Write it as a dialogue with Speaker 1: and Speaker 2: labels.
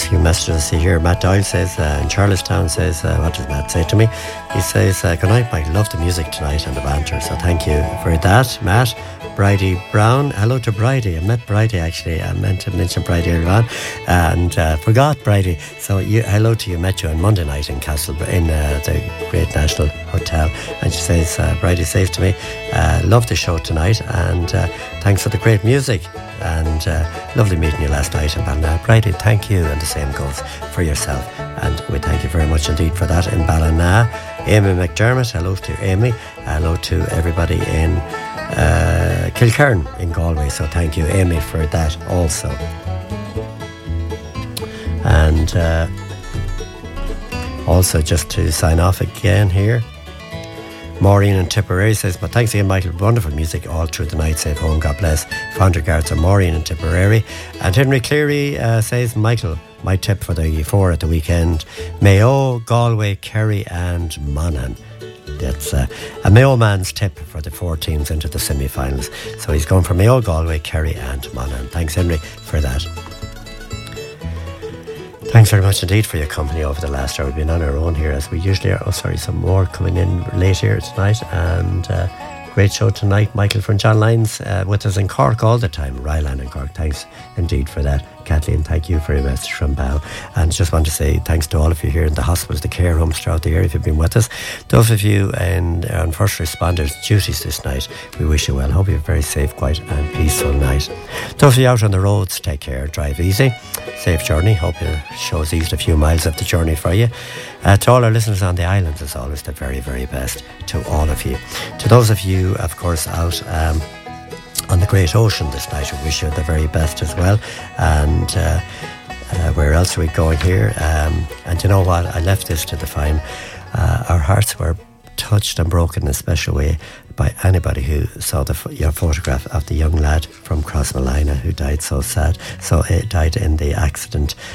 Speaker 1: a few messages here. Matt Doyle says in Charlestown says, what does Matt say to me? He says, good night, Mike. Love the music tonight and the banter. So thank you for that, Matt. Bridie Brown, hello to Bridie. I met Bridie actually. I meant to mention Bridie earlier on and forgot Bridie. So hello to you. Met you on Monday night in Castle in the Great National Hotel. And she says, Bridie says to me, love the show tonight and thanks for the great music. And lovely meeting you last night in Ballina. Bridie, thank you, and the same goes for yourself. And we thank you very much indeed for that in Ballina. Amy McDermott, hello to Amy. Hello to everybody in Kilkerran in Galway. So thank you, Amy, for that also. And also just to sign off again here, Maureen in Tipperary says, but thanks again, Michael. Wonderful music all through the night. Safe home, God bless. Fond regards to Maureen in Tipperary. And Henry Cleary says, Michael, my tip for the four at the weekend: Mayo, Galway, Kerry and Monaghan. That's a Mayo man's tip for the four teams into the semi-finals. So he's going for Mayo, Galway, Kerry and Monaghan. Thanks, Henry, for that. Thanks very much indeed for your company over the last hour. We've been on our own here as we usually are. Some more coming in late here tonight. And great show tonight. Michael from John Lyons with us in Cork all the time. Ryland in Cork. Thanks indeed for that. Kathleen, thank you for your message from Bow. And just want to say thanks to all of you here in the hospitals, the care homes throughout the area if you've been with us. Those of you on first responders duties this night, we wish you well. Hope you have a very safe, quiet and peaceful night. Those of you out on the roads, take care, drive easy. Safe journey. Hope your show's eased a few miles of the journey for you. To all our listeners on the islands, as always, the very, very best to all of you. To those of you, of course, out on the Great Ocean this night, we wish you the very best as well. And where else are we going here? And you know what? I left this to define. Our hearts were touched and broken in a special way by anybody who saw your photograph of the young lad from Crossmolina who died so sad. So he died in the accident